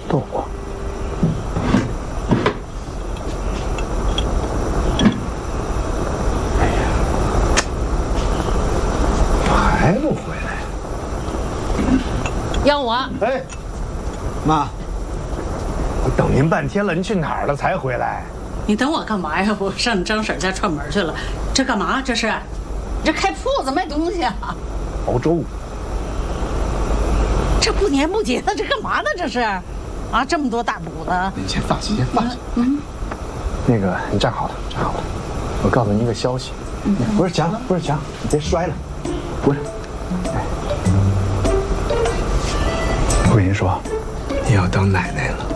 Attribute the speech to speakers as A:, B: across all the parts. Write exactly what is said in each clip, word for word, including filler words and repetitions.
A: 多。哎呀，还不回来？
B: 要我？
A: 哎，妈，我等您半天了，您去哪儿了才回来？
B: 你等我干嘛呀？我上你张婶家串门去了。这干嘛？这是？这开铺子卖东西啊？
A: 熬粥。
B: 这不年不节的，这干嘛呢？这是？啊，这么多大补的。
A: 您先放心，先放心。嗯。那个，你站好了，站好了。我告诉您一个消息。嗯。不是墙，不是墙，你别摔了。不是。哎。我跟您说，你要当奶奶了。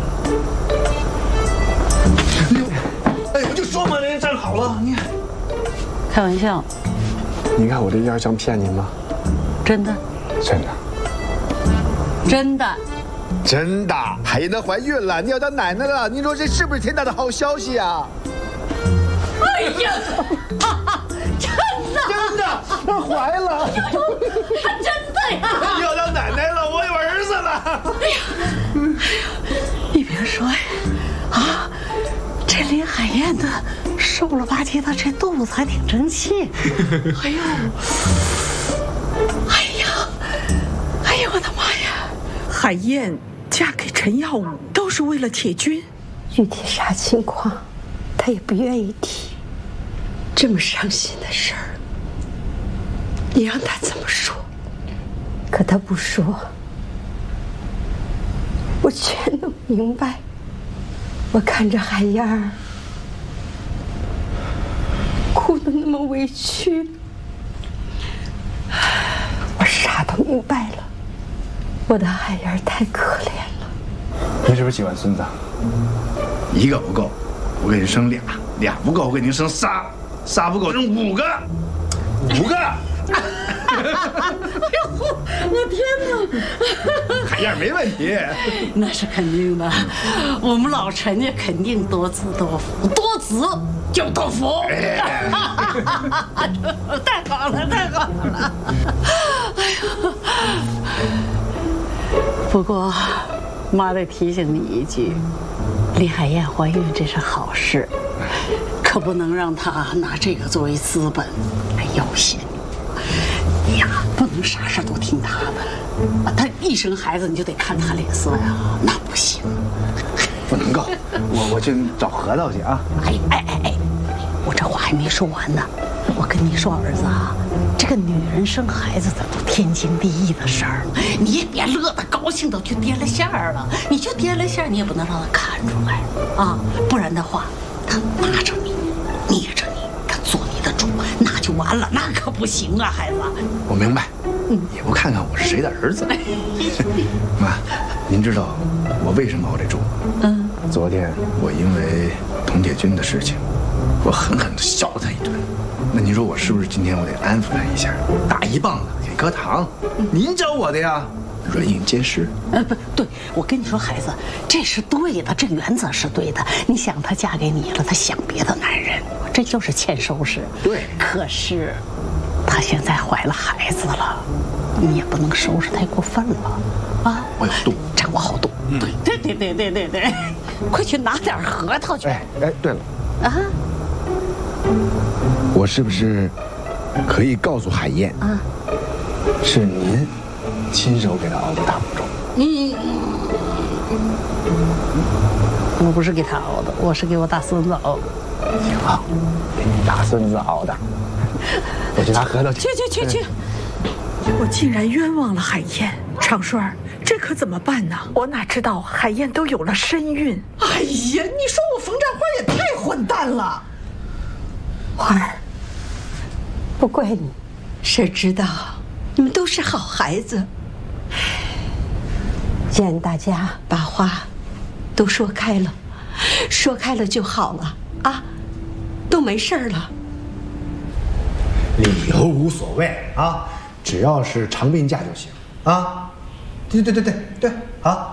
A: 哎，我就说嘛，您站好了，你。
B: 开玩笑。
A: 你看我这样像骗您吗？
B: 真的。
A: 真的。
B: 真的。
C: 真的，海燕她怀孕了，你要当奶奶了，您说这是不是天大的好消息啊？
B: 哎呀，哈哈，真的，
A: 真的，她怀了，
B: 还真的呀！
A: 要当奶奶了，我有儿子了。
B: 哎呀，哎呀，你别说呀，啊，这林海燕的瘦了吧唧的，这肚子还挺争气。哎呦，哎呀，哎呀，我的妈呀！
D: 海燕嫁给陈耀武都是为了铁军，
E: 具体啥情况，他也不愿意提。这么伤心的事儿，你让他怎么说？可他不说，我全都明白。我看着海燕儿哭得那么委屈，我啥都明白了。我的海燕太可怜了。
A: 你是不是喜欢孙子？
C: 一个不够，我给你生俩；俩不够，我给您生仨；仨不够，生五个。五个！
B: 哎呦，我天哪！
C: 海燕没问题，
B: 那是肯定的。我们老陈家肯定多子多福，多子就多福。哎、太好了，太好了！哎呦。不过，妈得提醒你一句，林海燕怀孕这是好事，可不能让她拿这个作为资本来要挟你。呀，不能啥事都听她的，她一生孩子你就得看她脸色呀，那不行。
A: 不能够，我我去找核桃去啊！
B: 哎哎哎哎，我这话还没说完呢。我跟你说，儿子啊，这个女人生孩子这都天经地义的事儿，你也别乐得高兴的就颠了线儿了。你就颠了线儿，你也不能让她看出来啊，不然的话，她拿着你，捏着你，她做你的主，那就完了，那可不行啊，孩子。
C: 我明白，也不看看我是谁的儿子。妈，您知道我为什么熬这粥？嗯，昨天我因为童铁军的事情，我狠狠地削了他一顿。那您说我是不是今天我得安抚他一下，打一棒子给颗糖？您教我的呀，软硬兼施。
B: 呃，不对，我跟你说，孩子，这是对的，这原则是对的。你想，她嫁给你了，她想别的男人，这就是欠收拾。
C: 对，
B: 可是她现在怀了孩子了，你也不能收拾太过分了啊！
C: 我有度，
B: 掌握好度。对对对对对对对，快去拿点核桃去。
C: 哎哎，对了
B: 啊。
C: 我是不是可以告诉海燕啊，
A: 是您亲手给她熬的大补粥？
B: 嗯，我不是给她熬的，我是给我大孙子熬的。
A: 行啊，给你大孙子熬的。我去拿核桃去。
B: 去去去去！
D: 我竟然冤枉了海燕，长顺儿，这可怎么办呢？我哪知道海燕都有了身孕。
F: 哎呀，你说我冯占花也太混蛋了。
E: 花儿，不怪你，谁知道你们都是好孩子。既然大家把话都说开了，说开了就好了啊，都没事了。
A: 理由无所谓啊，只要是长病假就行啊。对对对对对，好。